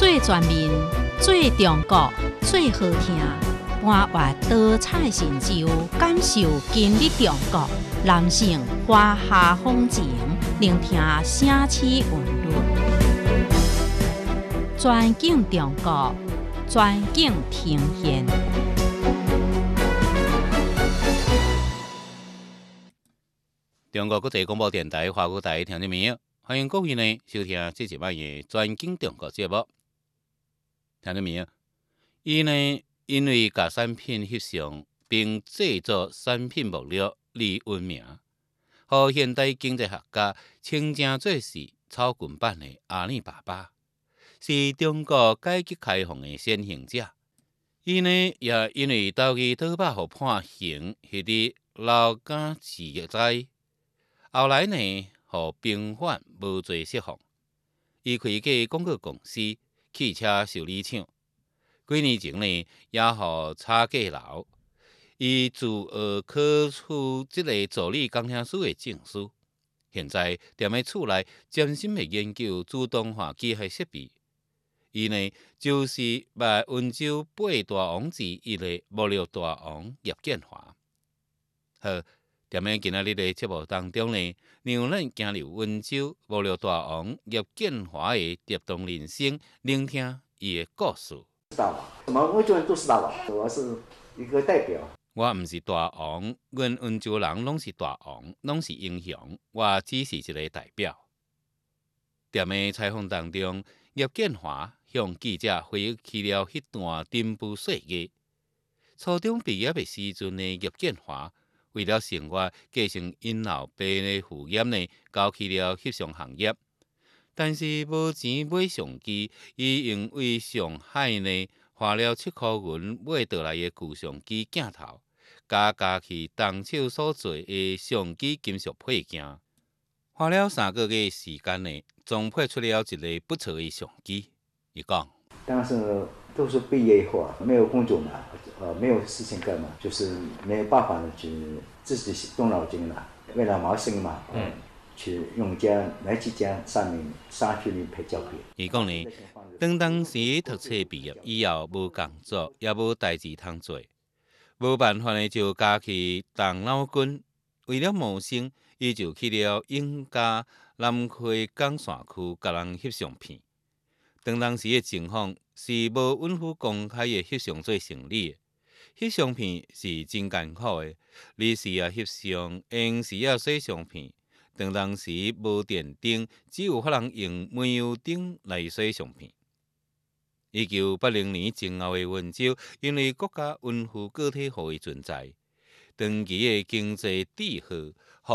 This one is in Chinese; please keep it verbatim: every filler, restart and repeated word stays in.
最全面、最中国、最好听，搬越多彩神州，感受今日中国。男性华夏风情，聆听城市韵律。全景中国，全景呈现。 中国国际广播电台华语台听众朋友，欢迎各位呢收听这一摆的全景中国节目。听众朋友，伊呢因为甲产品翕相并制作产品目录而闻名，互现代经济学家称赞做是草根版的阿里巴巴，是中国改革开放的先行者。伊呢也因为投机倒把互判刑，迄伫劳监饲灾。后来呢，互平反无罪释放。伊开个广告公司、汽车修理厂。几年前呢，也互查过牢。伊自学考取即个助理工程师的证书。现在踮喺厝内专心的研究自动化机械设备。伊呢，就是卖温州八大王之一的物流大王叶建华。好。踮喺今仔日的节目当中呢，让咱行入温州物流大王叶建华的跌宕人生，聆听伊的故事。 大王，什么温州人都是大王，我是一个代表。 我毋是大王，阮温州人拢是大王，拢是英雄，我只是一个代表。踮喺采访当中，叶建华向记者回忆起了迄段颠簸岁月。初中毕业的时阵的叶建华。为了生活，继承因老爸的副业呢，搞起了翕相行业。但是无钱买相机，伊用为上海呢花了七块银买倒来的旧相机镜头，加加去动手所做的相机金属配件，花了三个月时间呢，总配出了一个不错的相机。伊讲， 当时都是毕业以后啊，没有工作嘛。呃，没有事情干嘛，就是没有办法呢，就自己动脑筋了。为了谋生嘛，嗯，去用家来几家上面上去里拍照片。 伊讲呢，当当时读册毕业以后，无工作，也无代志通做，无办法呢，就加去动脑筋。为了谋生，伊就去了永嘉南溪港线区，甲人翕相片。当当时的情况是无允许公开的翕相做生理的。翕相片是真艰苦的，你是啊翕相，用时啊洗相片。当当时无电灯，只有法人用煤油灯来洗相片。一九八零年前后的温州，因为国家允许个体户的存在，长期的经济滞后。